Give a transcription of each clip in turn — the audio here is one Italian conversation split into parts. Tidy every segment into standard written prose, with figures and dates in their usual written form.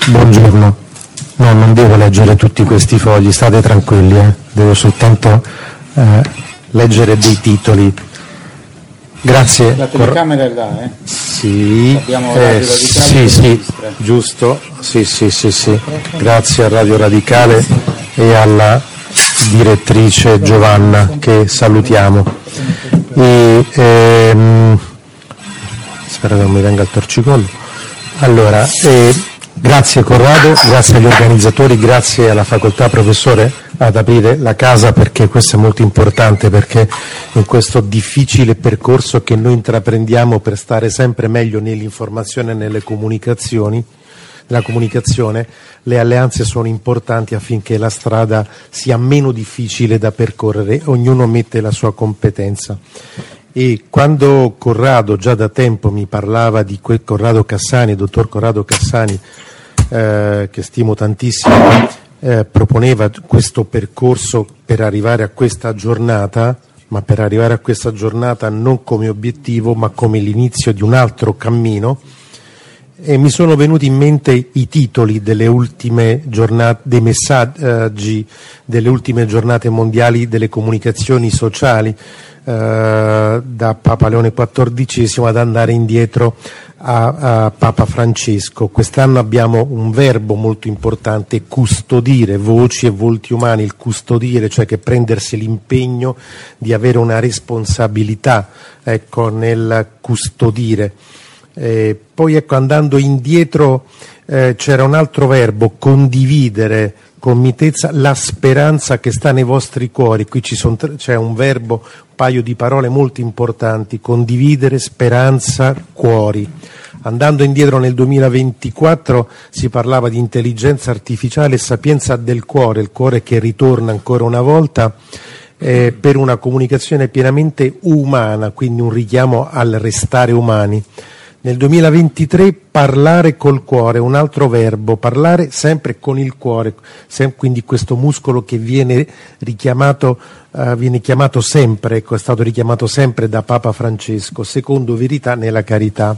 Buongiorno. No, non devo leggere tutti questi fogli, state tranquilli, devo soltanto leggere dei titoli. Grazie. La telecamera è là, Sì, abbiamo Radio Radicale sì, giusto, sì. Grazie a Radio Radicale e alla direttrice Giovanna, che salutiamo. Spero che non mi venga il torcicollo. Allora, grazie Corrado, grazie agli organizzatori, grazie alla facoltà, professore, ad aprire la casa, perché questo è molto importante, perché in questo difficile percorso che noi intraprendiamo per stare sempre meglio nell'informazione e nelle comunicazioni, nella comunicazione, le alleanze sono importanti affinché la strada sia meno difficile da percorrere, ognuno mette la sua competenza. E quando Corrado già da tempo mi parlava di quel Corrado Cassani, dottor Corrado Cassani, che stimo tantissimo, proponeva questo percorso per arrivare a questa giornata, ma per arrivare a questa giornata non come obiettivo ma come l'inizio di un altro cammino, e mi sono venuti in mente i titoli delle ultime giornate, dei messaggi delle ultime giornate mondiali delle comunicazioni sociali, da Papa Leone XIV ad andare indietro a Papa Francesco. Quest'anno abbiamo un verbo molto importante: custodire voci e volti umani. Il custodire, cioè che prendersi l'impegno di avere una responsabilità, ecco, nel custodire. Poi ecco, andando indietro, c'era un altro verbo: condividere con mitezza la speranza che sta nei vostri cuori. Qui c'è un verbo, un paio di parole molto importanti: condividere, speranza, cuori. Andando indietro nel 2024 si parlava di intelligenza artificiale e sapienza del cuore, il cuore che ritorna ancora una volta, per una comunicazione pienamente umana, quindi un richiamo al restare umani. Nel 2023 parlare col cuore, un altro verbo, parlare sempre con il cuore, quindi questo muscolo che viene richiamato, viene chiamato sempre, ecco, è stato richiamato sempre da Papa Francesco. Secondo, verità nella carità.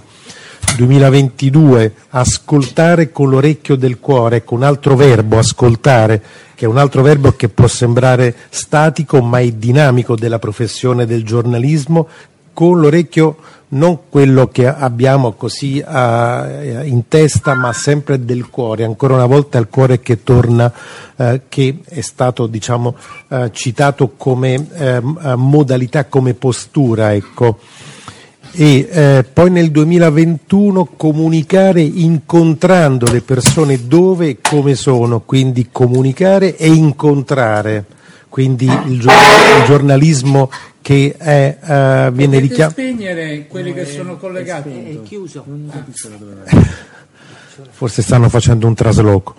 2022, ascoltare con l'orecchio del cuore, ecco, un altro verbo, ascoltare, che è un altro verbo che può sembrare statico ma è dinamico della professione del giornalismo, con l'orecchio non quello che abbiamo così in testa, ma sempre del cuore. Ancora una volta il cuore che torna, che è stato, diciamo, citato come modalità, come postura, ecco. E poi nel 2021 comunicare incontrando le persone dove e come sono, quindi comunicare e incontrare, quindi il giornalismo che viene richiamato. Spegnere quelli che sono collegati. È chiuso. Forse stanno facendo un trasloco.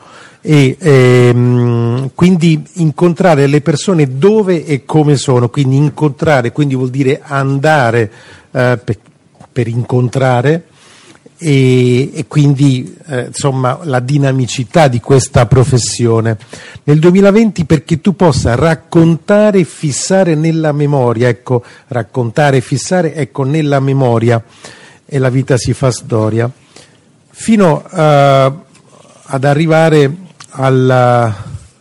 E quindi incontrare le persone dove e come sono, quindi incontrare, quindi vuol dire andare per incontrare, e quindi insomma la dinamicità di questa professione. Nel 2020 perché tu possa raccontare e fissare nella memoria, ecco, raccontare e fissare, ecco, nella memoria, e la vita si fa storia, fino ad arrivare a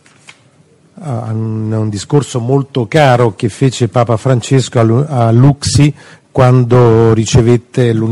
un discorso molto caro che fece Papa Francesco a Luxi quando ricevette